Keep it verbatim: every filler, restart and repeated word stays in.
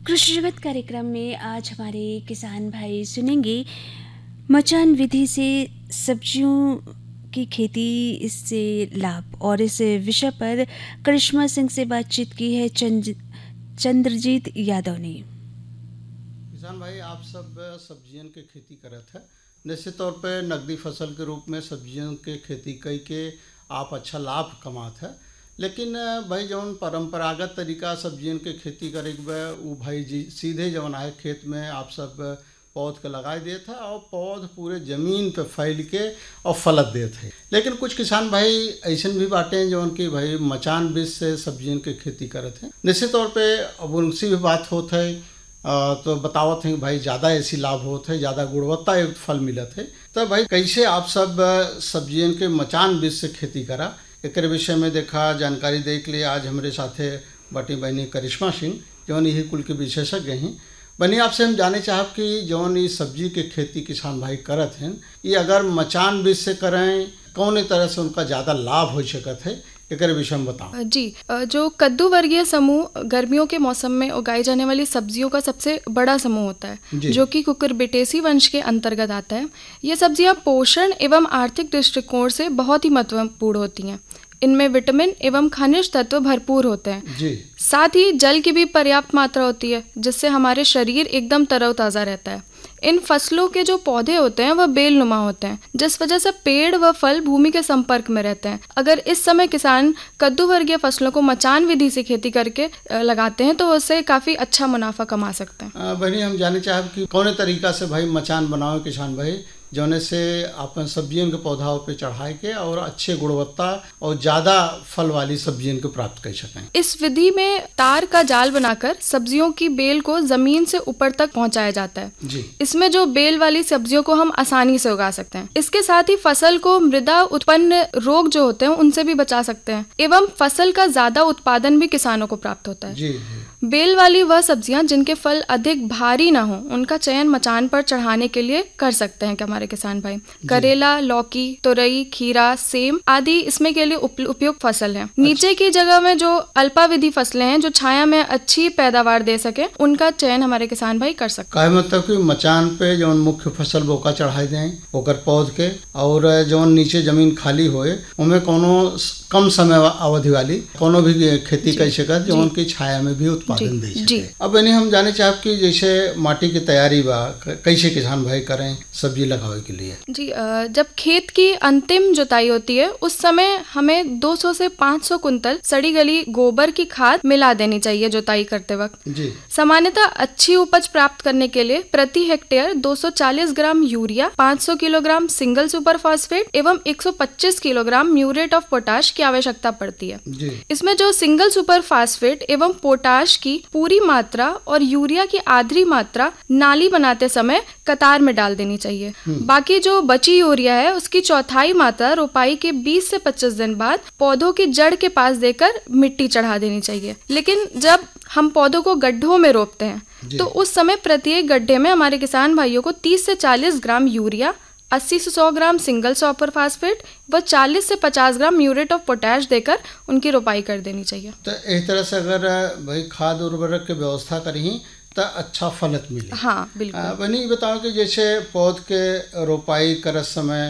कृषि जगत कार्यक्रम में आज हमारे किसान भाई सुनेंगे मचान विधि से सब्जियों की खेती, इससे लाभ, और इस विषय पर करिश्मा सिंह से बातचीत की है चंद चंद्रजीत यादव ने। किसान भाई, आप सब सब्जियों के खेती करत है। निश्चित तौर पे नकदी फसल के रूप में सब्जियों के खेती कई के आप अच्छा लाभ कमात है, लेकिन भाई जौन परंपरागत तरीका सब्जियों के खेती करे के वो भाई जी सीधे जौन आए खेत में आप सब पौध के लगाए दिए था और पौध पूरे ज़मीन पे फैल के और फलत दिए थे। लेकिन कुछ किसान भाई ऐसे भी बाटे हैं जौन की भाई मचान बीज से सब्जियों के खेती करते हैं। निश्चित तौर पे अब उनसे भी बात होता है तो बतावत हैं भाई ज़्यादा ऐसी लाभ होता है, ज़्यादा गुणवत्ता युक्त फल मिलत है। तो भाई कैसे आप सब सब्जियों के मचान बीज से खेती करा, एक विषय में देखा जानकारी दे के लिए आज हमारे साथे बटी बहनी करिश्मा सिंह जौन यही कुल के विशेषज्ञ हैं। बनी आपसे हम जाने चाहब कि जौन ये सब्जी के खेती किसान भाई करत हैं, ये अगर मचान बीज से करें कौन तरह से उनका ज़्यादा लाभ हो सकत है, एक विषय में बताओ। जी, जो कद्दू वर्गीय समूह गर्मियों के मौसम में उगाई जाने वाली सब्जियों का सबसे बड़ा समूह होता है, जो कि कुकुरबिटेसी वंश के अंतर्गत आता है। ये सब्जियां पोषण एवं आर्थिक दृष्टिकोण से बहुत ही महत्वपूर्ण होती हैं। इनमें विटामिन एवं खनिज तत्व भरपूर होते हैं जी। साथ ही जल की भी पर्याप्त मात्रा होती है, जिससे हमारे शरीर एकदम तरोताज़ा रहता है। इन फसलों के जो पौधे होते हैं वह बेलनुमा होते हैं, जिस वजह से पेड़ व फल भूमि के संपर्क में रहते हैं। अगर इस समय किसान कद्दू वर्गीय फसलों को मचान विधि से खेती करके लगाते हैं तो उससे काफ़ी अच्छा मुनाफा कमा सकते हैं। बहनी हम जाने चाहब कि कौन तरीका से भाई मचान बनाओ किसान भाई जौने से अपन सब्जियों के पौधाओं पे चढ़ाए के और अच्छे गुणवत्ता और ज़्यादा फल वाली सब्जियों को प्राप्त कर सकें। इस विधि में तार का जाल बनाकर सब्जियों की बेल को जमीन से ऊपर तक पहुंचाया जाता है जी। इसमें जो बेल वाली सब्जियों को हम आसानी से उगा सकते हैं। इसके साथ ही फसल को मृदा उत्पन्न रोग जो होते हैं उनसे भी बचा सकते हैं एवं फसल का ज्यादा उत्पादन भी किसानों को प्राप्त होता है जी, जी। बेल वाली वह सब्जियां जिनके फल अधिक भारी ना हो, उनका चयन मचान पर चढ़ाने के लिए कर सकते हैं हमारे किसान भाई। करेला, लौकी, तुरई, खीरा, सेम आदि इसमें के लिए उपयुक्त फसल हैं। नीचे की जगह में जो अल्पावधि फसलें हैं जो छाया में अच्छी पैदावार दे सके, उनका चयन हमारे किसान भाई कर सकते हैं। मतलब कि मचान पे जो मुख्य फसल बोका चढ़ाई दें ओकर पौध के, और जो नीचे जमीन खाली होए उनमें कोनो कम समय अवधि वाली कोनो भी खेती कर सके जो उनकी छाया में भी उत्पादन दे सके। अब इन्हें हम जाने चाहब कि जैसे माटी की तैयारी बा कैसे किसान भाई करें सब्जी लगावे के लिए। जी, जब खेत की अंतिम जुताई होती है उस समय हमें दो सौ से पाँच सौ कुंतल सड़ी गली गोबर की खाद मिला देनी चाहिए जुताई करते वक्त जी। सामान्यतः अच्छी उपज प्राप्त करने के लिए प्रति हेक्टेयर दो सौ चालीस ग्राम यूरिया, पाँच सौ किलोग्राम सिंगल सुपर फास्फेट एवं एक सौ पच्चीस किलोग्राम म्यूरेट ऑफ पोटाश की आवश्यकता पड़ती है जी। इसमें जो सिंगल सुपर फास्फेट एवं पोटाश की पूरी मात्रा और यूरिया की आधी मात्रा नाली बनाते समय कतार में डाल देनी चाहिए। बाकी जो बची यूरिया है उसकी चौथाई मात्रा रोपाई के बीस से पच्चीस दिन बाद पौधों की जड़ के पास देकर मिट्टी चढ़ा देनी चाहिए। लेकिन जब हम पौधों को गड्ढों में रोपते हैं तो उस समय प्रत्येक गड्ढे में हमारे किसान भाइयों को तीस से चालीस ग्राम यूरिया, अस्सी से सौ ग्राम सिंगल सुपर फास्फेट व चालीस से पचास ग्राम म्यूरेट ऑफ पोटाश देकर उनकी रोपाई कर देनी चाहिए। तो इस तरह से अगर भाई खाद उर्वरक की व्यवस्था करी तो अच्छा फलत मिले। हाँ बिल्कुल। बनी बताओ कि जैसे पौध के रोपाई करत समय